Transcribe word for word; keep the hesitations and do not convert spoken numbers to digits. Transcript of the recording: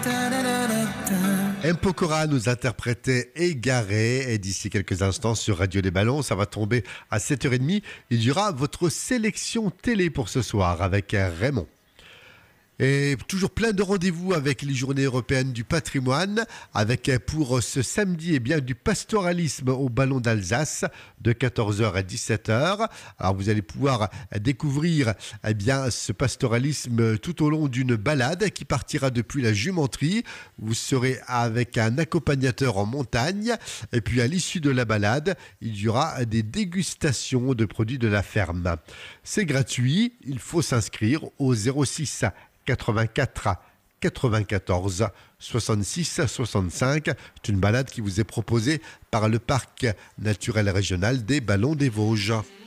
M. Pokora nous interprétait Égaré, et d'ici quelques instants sur Radio des Ballons, ça va tomber à sept heures trente. Il y aura votre sélection télé pour ce soir avec Raymond. Et toujours plein de rendez-vous avec les journées européennes du patrimoine, avec pour ce samedi eh bien, du pastoralisme au Ballon d'Alsace de quatorze heures à dix-sept heures. Alors vous allez pouvoir découvrir eh bien, ce pastoralisme tout au long d'une balade qui partira depuis la Jumenterie. Vous serez avec un accompagnateur en montagne et puis à l'issue de la balade, il y aura des dégustations de produits de la ferme. C'est gratuit, il faut s'inscrire au zéro six quatre-vingt-quatre quatre-vingt-quatorze soixante-six soixante-cinq. C'est une balade qui vous est proposée par le parc naturel régional des Ballons des Vosges.